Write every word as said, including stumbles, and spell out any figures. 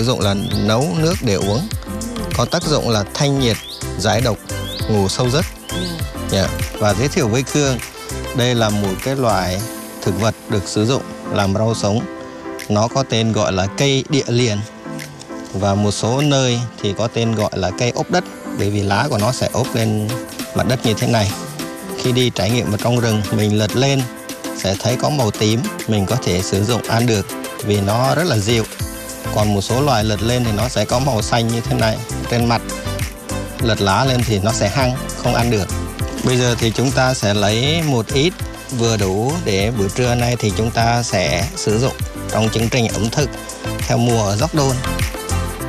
dụng là nấu nước để uống, có tác dụng là thanh nhiệt, giải độc, ngủ sâu giấc. Yeah. Và giới thiệu với Khương, đây là một cái loại thực vật được sử dụng làm rau sống. Nó có tên gọi là cây địa liền, và một số nơi thì có tên gọi là cây ốp đất, bởi vì lá của nó sẽ ốp lên mặt đất như thế này. Khi đi trải nghiệm ở trong rừng, mình lật lên sẽ thấy có màu tím, mình có thể sử dụng ăn được vì nó rất là dịu. Còn một số loài lật lên thì nó sẽ có màu xanh như thế này trên mặt, lật lá lên thì nó sẽ hăng, không ăn được. Bây giờ thì chúng ta sẽ lấy một ít vừa đủ để bữa trưa nay thì chúng ta sẽ sử dụng trong chương trình ẩm thực theo mùa ở Gióc Đôn.